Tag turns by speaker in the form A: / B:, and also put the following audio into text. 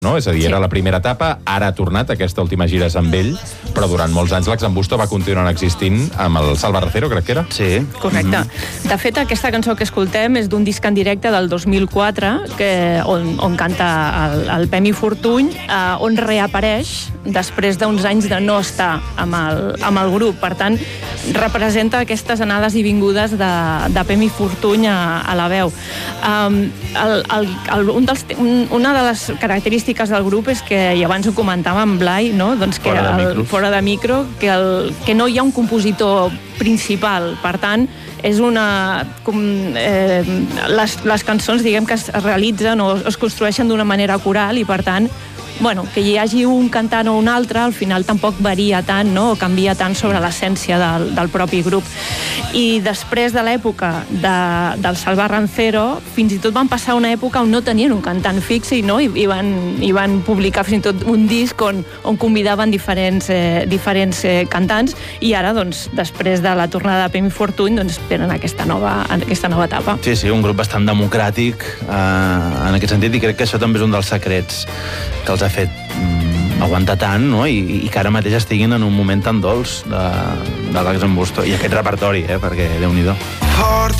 A: no? És a dir, era la primera etapa, ara ha tornat, aquesta última gira és amb ell, però durant molts anys l'Exambusto va continuar existint amb el Salva Racero, crec que era.
B: Sí.
C: Correcte. De fet, aquesta cançó que escoltem és d'un disc en directe del 2004, on canta el Pemi Fortuny, on reapareix després d'uns anys de no estar amb el grup. Per tant, representa aquestes anades i vingudes de Pemi Fortuny a la veu. Una de les característiques del grup és que, i abans ho comentava en Blai, no? Doncs que fora de micro, que no hi ha un compositor principal. Per tant, és les cançons, diguem, que es realitzen o es construeixen d'una manera coral i, per tant, que hi hagi un cantant o un altre, al final tampoc varia tant, no? O canvia tant sobre l'essència del propi grup. I després de l'època del Salva Racero, fins i tot van passar una època on no tenien un cantant fix i van publicar fins i tot un disc on convidaven diferents cantants, i ara, després de la tornada de Pemi Fortuny, tenen aquesta nova etapa.
B: Sí, un grup bastant democràtic en aquest sentit, i crec que això també és un dels secrets que els ha fet aguantar tant, no? I que ara mateix estiguin en un moment tan dolç de l'Exambusto i aquest repertori, perquè Déu-n'hi-do.